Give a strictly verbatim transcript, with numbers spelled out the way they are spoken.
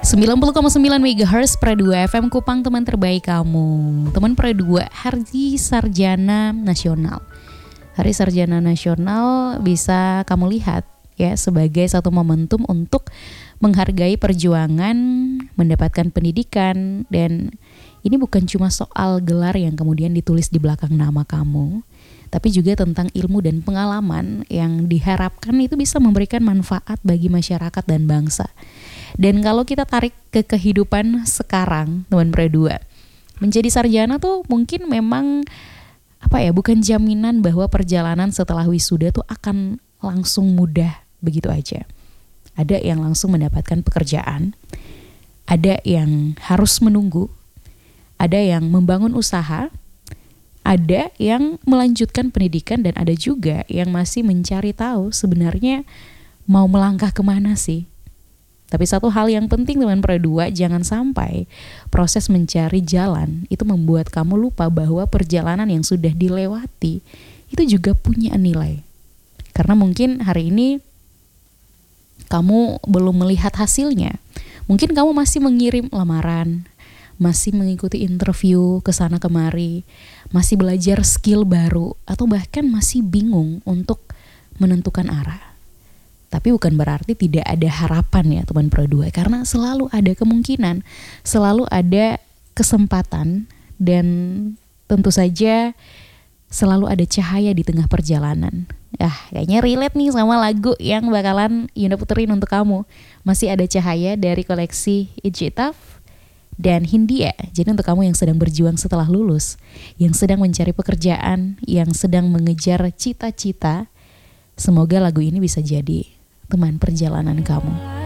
sembilan puluh koma sembilan megahertz Pro dua F M Kupang, teman terbaik kamu. Teman Pro dua, Hari Sarjana Nasional. Hari Sarjana Nasional bisa kamu lihat ya sebagai satu momentum untuk menghargai perjuangan, mendapatkan pendidikan, dan ini bukan cuma soal gelar yang kemudian ditulis di belakang nama kamu, tapi juga tentang ilmu dan pengalaman yang diharapkan itu bisa memberikan manfaat bagi masyarakat dan bangsa. Dan kalau kita tarik ke kehidupan sekarang, teman Pro dua, menjadi sarjana tuh mungkin memang apa ya, bukan jaminan bahwa perjalanan setelah wisuda tuh akan langsung mudah begitu aja. Ada yang langsung mendapatkan pekerjaan, ada yang harus menunggu, ada yang membangun usaha, ada yang melanjutkan pendidikan, dan ada juga yang masih mencari tahu sebenarnya mau melangkah kemana sih. Tapi satu hal yang penting teman Pro dua, jangan sampai proses mencari jalan itu membuat kamu lupa bahwa perjalanan yang sudah dilewati itu juga punya nilai. Karena mungkin hari ini kamu belum melihat hasilnya. Mungkin kamu masih mengirim lamaran, masih mengikuti interview ke sana kemari, masih belajar skill baru, atau bahkan masih bingung untuk menentukan arah. Tapi bukan berarti tidak ada harapan ya teman Pro dua, karena selalu ada kemungkinan, selalu ada kesempatan, dan tentu saja selalu ada cahaya di tengah perjalanan. Ah, kayaknya relate nih sama lagu yang bakalan Yunda puterin untuk kamu. Masih ada cahaya dari koleksi Ijtaf dan Hindia. Jadi untuk kamu yang sedang berjuang setelah lulus, yang sedang mencari pekerjaan, yang sedang mengejar cita-cita, semoga lagu ini bisa jadi teman perjalanan kamu.